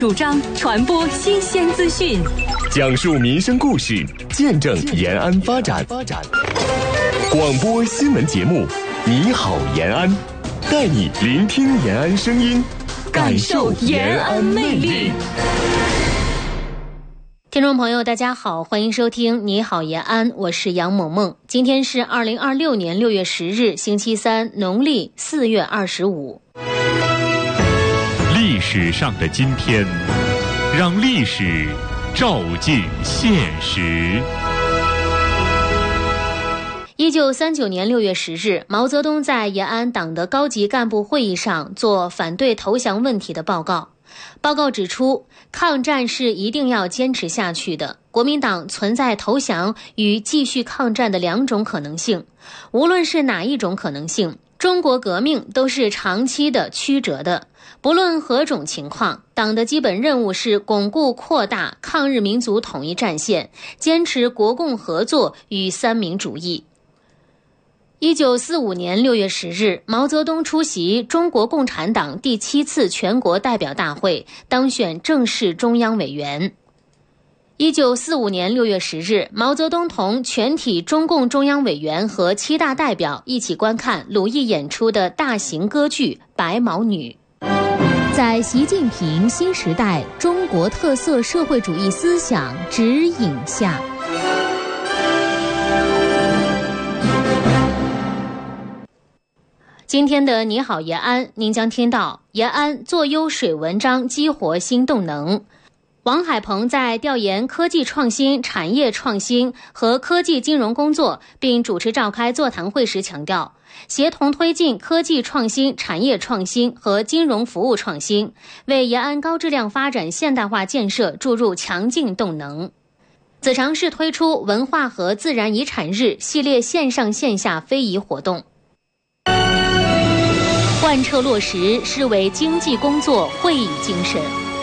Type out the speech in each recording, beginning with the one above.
主张传播新鲜资讯， 讲述民生故事，见证延安发展。广播新闻节目《你好延安》，带你聆听延安声音，感受延安魅力。 听众朋友大家好，欢迎收听你好延安，我是杨萌萌。今天是2026年6月10日星期三，农历4月25。 历史上的今天，让历史照进现实。 1939年6月10日，毛泽东在延安党的高级干部会议上做反对投降问题的报告。报告指出，抗战是一定要坚持下去的，国民党存在投降与继续抗战的两种可能性，无论是哪一种可能性，中国革命都是长期的曲折的，不论何种情况，党的基本任务是巩固扩大抗日民族统一战线，坚持国共合作与三民主义。1945年6月10日，毛泽东出席中国共产党第7次全国代表大会，当选正式中央委员。1945年6月10日，毛泽东同全体中共中央委员和7大代表一起观看鲁艺演出的大型歌剧《白毛女》。在习近平新时代中国特色社会主义思想指引下，今天的你好延安，您将听到延安坐优水文章激活新动能。王海鹏在调研科技创新、产业创新和科技金融工作，并主持召开座谈会时强调，协同推进科技创新、产业创新和金融服务创新，为延安高质量发展现代化建设注入强劲动能。此尝试推出文化和自然遗产日系列线上线下非遗活动，贯彻落实市委经济工作会议精神。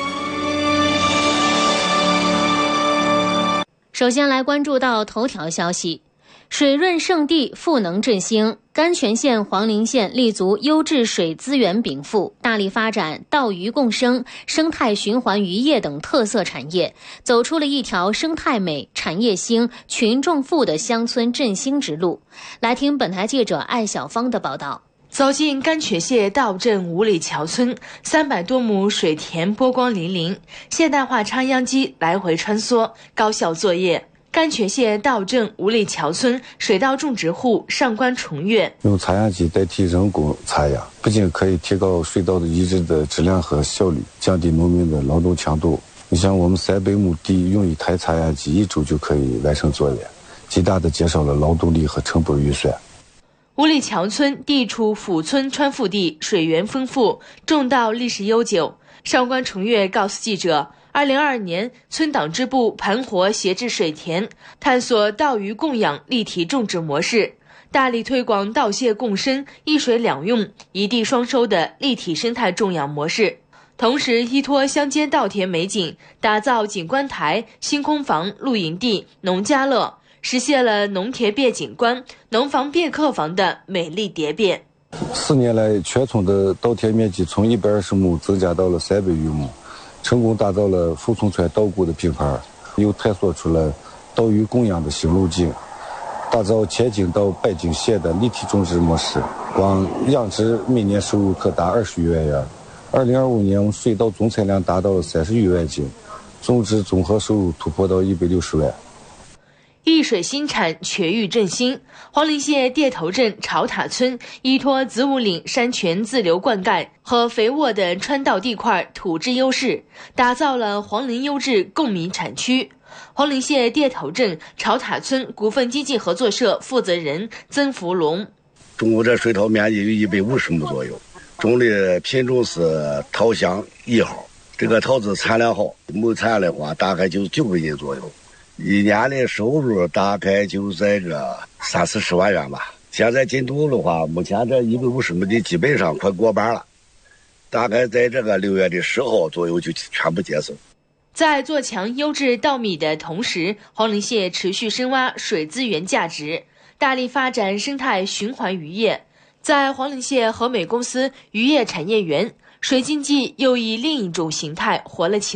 首先来关注到头条消息，水润圣地赋能振兴，甘泉县、黄陵县立足优质水资源禀赋，大力发展稻鱼共生、生态循环渔业等特色产业，走出了一条生态美、产业兴、群众富的乡村振兴之路。来听本台记者艾小芳的报道。 走进甘泉县道镇五里桥村，300多亩水田波光粼粼，现代化插秧机来回穿梭，高效作业。甘泉县道镇五里桥村水稻种植户上官崇越用插秧机代替人工插秧，不仅可以提高水稻的移植的质量和效率，降低农民的劳动强度。你像我们300亩地用一台插秧机1周就可以完成作业，极大的减少了劳动力和成本预算。 五里桥村地处抚村川腹地，水源丰富，种稻历史悠久。上官崇越告诉记者，2022年村党支部盘活闲置水田，探索稻鱼共养立体种植模式，大力推广稻蟹共生、一水两用、一地双收的立体生态种养模式。同时依托乡间稻田美景，打造景观台、星空房、露营地、农家乐，实现了农田变景观、农房变客房的美丽蝶变。 4年来，全村的稻田面积从120亩增加到了300余亩，成功打造了富村川稻谷的品牌，又探索出了稻鱼供养的新路径，打造千顷到百顷县的立体种植模式，光养殖每年收入可达20余万元。2025年，我们水稻总产量达到了30余万斤，种植综合收入突破到160万。 一水新产，全域振兴。黄陵县店头镇潮塔村依托子午岭山泉自流灌溉和肥沃的川稻地块土质优势，打造了黄陵优质供米产区。黄陵县店头镇潮塔村股份经济合作社负责人曾福龙： 中国这水稻面积有150亩左右，种的品种是桃香1号，这个桃子产量好，亩产的话大概就9个斤左右。一年的收入大概就在个30-40万元吧。现在进度的话，目前这150亩地基本上快过半了，大概在这个6月的10号左右就全部结束。 在做强优质稻米的同时，黄陵县持续深挖水资源价值，大力发展生态循环渔业。在黄陵县和美公司渔业产业园，水经济又以另一种形态活了起来。